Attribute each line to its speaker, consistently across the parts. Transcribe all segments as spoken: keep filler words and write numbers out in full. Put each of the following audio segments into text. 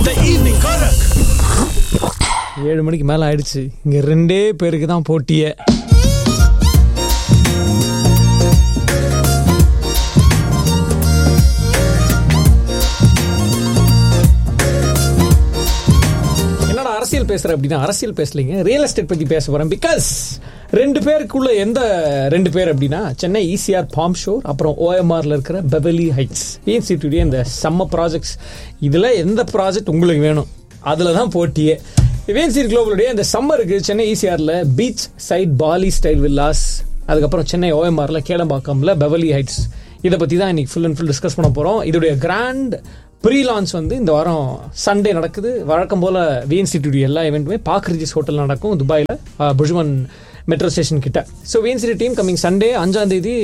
Speaker 1: The evening Korak.
Speaker 2: ஏழு மணிக்கு மேல ஆயிடுச்சு. இங்க ரெண்டே பேருக்கு தான் போட்டியே. என்னடா அரசியல் பேசுற அப்படின்னா அரசியல் பேசலீங்க, ரியல் எஸ்டேட் பத்தி பேச போறேன். பிகாஸ் ரெண்டு பேருக்குள்ள எந்த ரெண்டு பேர் அப்படின்னா சென்னை ஈசிஆர் பாம் ஷோர், அப்புறம் ஓஎம்ஆர்ல இருக்கிற பெவலி ஹைட்ஸ் பிஎன்சிடியுடைய இந்த சம்ம ப்ராஜெக்ட்ஸ். இதுல எந்த ப்ராஜெக்ட் உங்களுக்கு வேணும் அதுல தான் போட்டியே. விஎன்சி குளோபலுடைய இந்த சம்மருக்கு Chennai ஈசிஆர்ல beach side poly style villas, அதுக்கப்புறம் சென்னை ஓஎம்ஆர்ல கேளம்பாக்கம்ல பெவலி ஹைட்ஸ், இதை பத்தி தான் இன்னைக்கு ஃபுல் அண்ட் ஃபுல் டிஸ்கஸ் பண்ண போறோம். இதோடைய கிராண்ட் ப்ரீ லான்ச் வந்து இந்த வாரம் சண்டே நடக்குது. வழக்கம் போல விஎன்சிடியுடைய எல்லா இவெண்ட்டுமே பார்க் ரிஜிஸ் ஹோட்டல் நடக்கும் துபாயில், புஜ்மன் மெட்ரோ ஸ்டேஷன் கிட்ட. So VNCD team coming Sunday அஞ்சாம் தேதி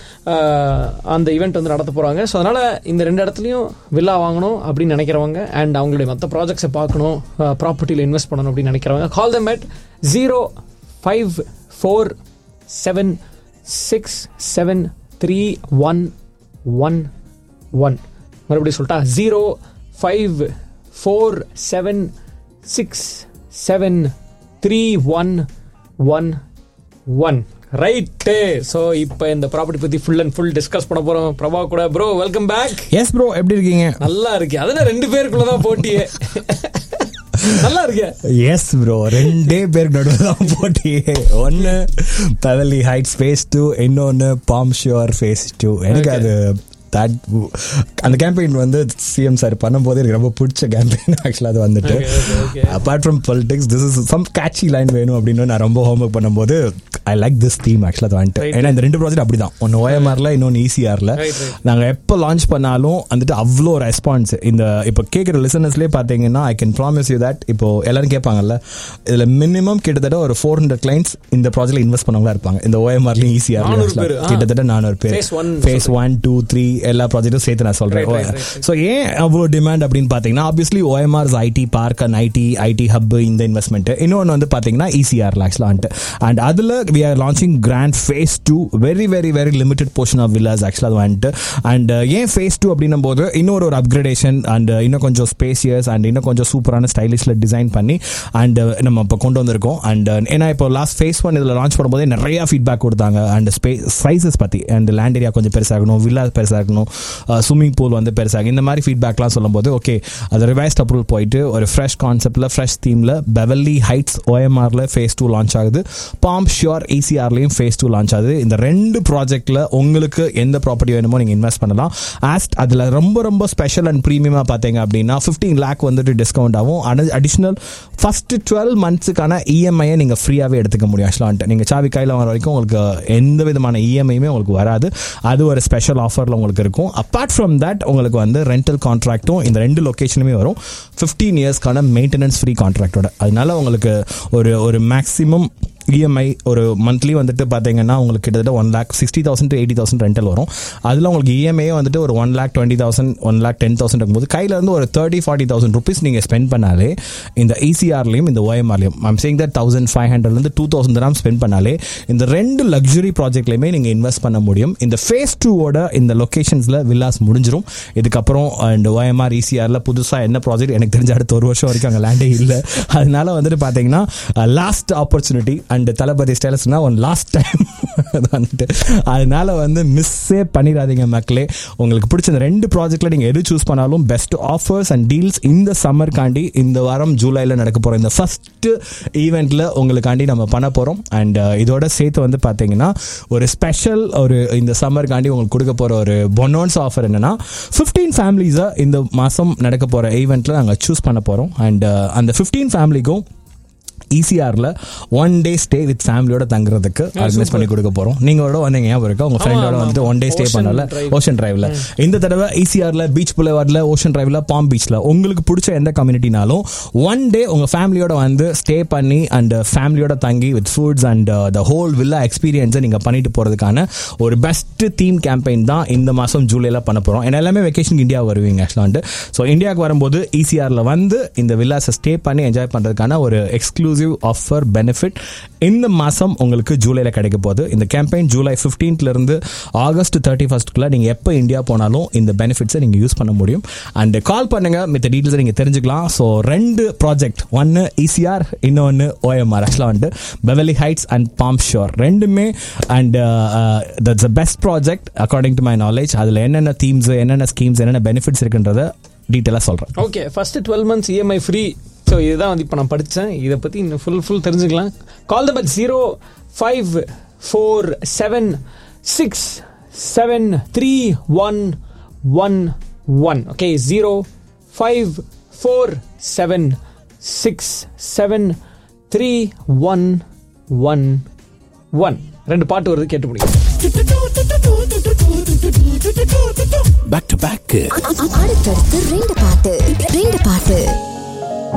Speaker 2: அந்த ஈவெண்ட் வந்து நடத்த போகிறாங்க. ஸோ அதனால் இந்த ரெண்டு இடத்துலையும் வில்லா வாங்கணும் அப்படின்னு நினைக்கிறவங்க அண்ட் அவங்களுடைய மற்ற ப்ராஜெக்ட்ஸை பார்க்கணும், ப்ராப்பர்ட்டியில் இன்வெஸ்ட் பண்ணணும் அப்படின்னு நினைக்கிறவங்க கால் தம் at zero five four seven six seven three one one one. மறுபடியும் சொல்லிட்டா zero five four seven six seven three one one one. Right. So இப்போ இந்த ப்ராப்பர்ட்டி பற்றி ஃபுல் அண்ட் ஃபுல் டிஸ்கஸ் பண்ண போகிறோம் பிரபா கூட. Bro welcome back.
Speaker 3: S bro, எப்படி இருக்கீங்க?
Speaker 2: நல்லா இருக்கு. அதெல்லாம் ரெண்டு பேருக்குள்ள தான் போட்டியே. நல்லா இருக்கு.
Speaker 3: எஸ் ப்ரோ, ரெண்டே பேருக்கு நடுவில் தான் போட்டியே. ஒன்று பெவலி ஹைட்ஸ் ஃபேஸ் டூ, இன்னொன்று பாம் ஷோர் ஃபேஸ் டூ. எனக்கு அது அந்த கேம்பெயின் வந்து சிஎம் சார் பண்ணும்போது எனக்கு ரொம்ப பிடிச்ச கேம்பெயின் ஆக்சுவலாக. அது வந்துட்டு apart from politics this is some catchy line வேணும் அப்படின்னு நான் ரொம்ப ஹோம்ஒர்க் பண்ணும்போது ஐ லைக் திஸ் தீம் ஆக்சுவலாக. அது வந்துட்டு ஏன்னா இந்த ரெண்டு ப்ராஜெக்ட் அப்படி தான், ஒன்று ஓஎம்ஆரில் இன்னொன்று ஈசிஆரில். நாங்கள் எப்போ லான்ச் பண்ணாலும் வந்துட்டு அவ்வளோ ரெஸ்பான்ஸ். இந்த இப்போ கேட்குற லிசனர்ஸ்லேயே பார்த்தீங்கன்னா I can promise you that இப்போ எல்லாரும் கேட்பாங்கல்ல, இதில் மினிமம் கிட்டத்தட்ட ஒரு ஃபோர் ஹண்ட்ரட் கிளைண்ட்ஸ் இந்த ப்ராஜெக்ட்ல இன்வெஸ்ட் பண்ணவங்களா இருப்பாங்க. இந்த ஓஎம்ஆர்லையும் ஈசிஆர்லையும் கிட்டத்தட்ட நானூறு பேர். ஃபேஸ் ஒன் டூ த்ரீ எல்லா ப்ராஜெக்டும் சேர்த்து நான் சொல்றேன். ஸோ ஏன் அவ்வளோ டிமாண்ட் அப்படின்னு பார்த்தீங்கன்னா obviously ஓஎம்ஆர்ஸ் IT park and IT ID hub இந்த இன்வெஸ்ட்மெண்ட். இன்னொன்று வந்து பார்த்தீங்கன்னா ஈசிஆர் ஆக்சுவலாக. அண்ட் அதில் we are launching grand face two, very very very limited portion of villas ஆக்சுவலாக வந்துட்டு. அண்ட் ஏன் ஃபேஸ் டூ அப்படின்னும் போது இன்னொரு ஒரு அப்கிரேடேஷன் அண்ட் இன்னும் கொஞ்சம் ஸ்பேசியஸ் அண்ட் இன்னும் கொஞ்சம் சூப்பரான ஸ்டைலிஷில் டிசைன் பண்ணி அண்ட் நம்ம இப்போ கொண்டு வந்திருக்கோம். அண்ட் ஏன்னா இப்போ லாஸ்ட் ஃபேஸ் ஒன் இதில் லான்ச் பண்ணும்போதே நிறைய ஃபீட்பேக் கொடுத்தாங்க. அண்ட் ஸ்பேஸ் சைஸஸ் பற்றி அண்ட் லேண்ட் ஏரியா கொஞ்சம் பெருசாகணும், வில்லா பெருசாகணும், ஸ்விம்மிங் பூல் வந்து பெருசாக, இந்த மாதிரி ஃபீட்பேக்லாம் சொல்லும்போது ஓகே அது ரிவைஸ்ட் அப்ரூவல் போயிட்டு ஒரு ஃப்ரெஷ் கான்செப்டில் fresh தீமில் பெவலி heights ஓஎம்ஆரில் face two launch ஆகுது. Bomb sure ஈசிஆர்லையும் face two launch ஆகுது. இந்த ரெண்டு ப்ராஜெக்டில் உங்களுக்கு எந்த ப்ராப்பர்ட்டி வேணுமோ நீங்கள் இன்வெஸ்ட் பண்ணலாம். ஆஸ்ட் அதில் ரொம்ப ரொம்ப ஸ்பெஷல் அண்ட் ப்ரீமியமாக பார்த்தீங்க அப்படின்னா ஃபிஃப்டீன் லேக் வந்துட்டு டிஸ்கவுண்ட் ஆகும். அடிஷ்னல் ஃபர்ஸ்ட் டுவெல் மந்த்ஸுக்கான இஎம்ஐயை நீங்கள் ஃப்ரீயாகவே எடுத்துக்க முடியும். ஆக்சுவலாக நீங்கள் சாவி கையில் வர வரைக்கும் உங்களுக்கு எந்த விதமான இஎம்ஐயுமே உங்களுக்கு வராது. அது ஒரு ஸ்பெஷல் ஆஃபரில் உங்களுக்கு இருக்கும். அப்பார்ட் ஃப்ரம் தட் உங்களுக்கு வந்து ரெண்டல் கான்ட்ராக்டும் இந்த ரெண்டு லொக்கேஷனுமே வரும், ஃபிஃப்டீன் இயர்ஸ்க்கான மெயின்டெனன்ஸ் ஃப்ரீ கான்ட்ராக்டோட. அதனால உங்களுக்கு ஒரு ஒரு மேக்ஸிமம் இஎம்ஐ ஒரு மந்த்லி வந்துட்டு பார்த்தீங்கன்னா உங்களுக்கு கிட்டத்தட்ட one lakh sixty thousand to eighty thousand rental வரும். அதில் உங்களுக்கு இஎம்ஐ வந்துட்டு ஒரு one lakh twenty thousand one lakh ten thousand இருக்கும்போது கையில் இருந்து ஒரு தேர்ட்டி ஃபார்ட்டி தௌசண்ட் ருபீஸ் நீங்கள் ஸ்பெண்ட் பண்ணாலே இந்த ஈசிஆர்லையும் இந்த ஓஎம்ஆர்லையும் I'm saying that thousand five ஹண்ட்ரட்லேருந்து டூ தௌசண்ட் கிராம் ஸ்பெண்ட் பண்ணாலே இந்த ரெண்டு லக்ஸுரி ப்ராஜெக்ட்லையுமே நீங்கள் இன்வெஸ்ட் பண்ண முடியும். இந்த ஃபேஸ் டூவோட இந்த லொக்கேஷன்ஸில் வில்லாஸ் முடிஞ்சிடும். இதுக்கப்புறம் இந்த ஓஎம்ஆர் ஈசிஆரில் புதுசாக என்ன ப்ராஜெக்ட் எனக்கு தெரிஞ்ச அடுத்த ஒரு வருஷம் வரைக்கும் அங்கே லேண்டே இல்லை. அதனால வந்துட்டு பார்த்தீங்கன்னா last opportunity and Thalapathy ஸ்டைலஸ்னா one last time வந்துட்டு. அதனால வந்து மிஸ்ஸே பண்ணிடாதீங்க மக்களே. உங்களுக்கு பிடிச்ச இந்த ரெண்டு ப்ராஜெக்ட்ல நீங்கள் எது சூஸ் பண்ணாலும் பெஸ்ட் ஆஃபர்ஸ் அண்ட் டீல்ஸ் இந்த சம்மர்காண்டி இந்த வாரம் ஜூலையில் நடக்க போகிற இந்த ஃபர்ஸ்ட் ஈவெண்ட்டில் உங்களுக்காண்டி நம்ம பண்ண போகிறோம். அண்ட் இதோட சேர்த்து வந்து பார்த்தீங்கன்னா ஒரு ஸ்பெஷல் ஒரு இந்த சம்மர்காண்டி உங்களுக்கு கொடுக்க போகிற ஒரு பொனோன்ஸ் ஆஃபர் என்னன்னா ஃபிஃப்டீன் ஃபேமிலிஸை இந்த மாதம் நடக்க போகிற ஈவெண்ட்டில் நாங்கள் சூஸ் பண்ண போகிறோம். அண்ட் அந்த ஃபிஃப்டீன் ஃபேமிலிக்கும் ஈசிஆர்ல ஒன் டே ஸ்டே வித் ஃபேமிலியோட தங்குறதுக்கு ஆர்கனைஸ் பண்ணி கொடுக்க போறோம். நீங்களோட வந்தீங்க ஞாபகம் இருக்கா, உங்க ஃப்ரெண்டோட வந்துட்டு ஒன் டே ஸ்டே பண்ணல ஓஷன் டிரைவ்ல. இந்த தடவை ஈசிஆர்ல பீச் புலவார்ட்ல, ஓஷன் டிரைவ்ல, பாம் பீச்ல உங்களுக்கு பிடிச்ச எந்த கம்யூனிட்டினாலும் ஒன் டே உங்க ஃபேமிலியோட வந்து ஸ்டே பண்ணி அண்ட் ஃபேமிலியோட தங்கி with foods and the whole villa எக்ஸ்பீரியன்ஸை நீங்க பண்ணிட்டு போறதுக்கான ஒரு பெஸ்ட் தீம் கேம்பெயின் தான் இந்த மாசம் ஜூலைல பண்ண போறோம். ஏன்னா எல்லாமே வெக்கேஷனுக்கு இந்தியா வருவீங்க ஆக்சுவலா. ஸோ இந்தியாவுக்கு வரும்போது ஈசிஆர்ல வந்து இந்த வில்லாஸை ஸ்டே பண்ணி என்ஜாய் பண்றதுக்கான ஒரு எக்ஸ்க்ளூசிவ் எக்ஸ்க்ளூசிவ் ஆஃபர் பெனிஃபிட் இந்த மாதம் உங்களுக்கு ஜூலையில் கிடைக்க போகுது. இந்த கேம்பெயின் ஜூலை ஃபிஃப்டீன்த்லேருந்து ஆகஸ்ட் தேர்ட்டி ஃபஸ்ட்டுக்குள்ளே நீங்கள் எப்போ இந்தியா போனாலும் இந்த பெனிஃபிட்ஸை நீங்கள் யூஸ் பண்ண முடியும். அண்ட் கால் பண்ணுங்கள், மித்த டீட்டெயில்ஸை நீங்கள் தெரிஞ்சுக்கலாம். ஸோ ரெண்டு ப்ராஜெக்ட், ஒன்று இசிஆர், இன்னொன்று ஓஎம்ஆர். ஆக்சுவலாக வந்துட்டு பெவலி ஹைட்ஸ் அண்ட் பாம் ஷோர் ரெண்டுமே. And that's a best project according to my knowledge. அதில் என்னென்ன தீம்ஸ், என்னென்ன ஸ்கீம்ஸ், என்னென்ன பெனிஃபிட்ஸ் இருக்குன்றத டீட்டெயிலாக சொல்கிறேன்.
Speaker 2: Okay, first twelve months EMI free. So இதுதான் வந்து இப்போ நான் படித்தேன். இதை பற்றி இன்னும் ஃபுல் ஃபுல் தெரிஞ்சுக்கலாம். கால் number zero five four seven six seven three one one one. Okay, zero five four seven six seven three one one one. ரெண்டு பாட்டு வருது, கேட்டு முடியும்.
Speaker 1: Back to back.
Speaker 4: அடுத்தடுத்து ரெண்டு பாட்டு ரெண்டு பாட்டு